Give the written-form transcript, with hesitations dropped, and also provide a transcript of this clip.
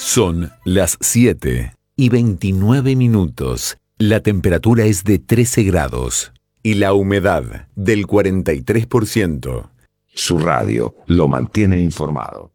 Son las 7:29. La temperatura es de 13 grados y la humedad del 43%. Su radio lo mantiene informado.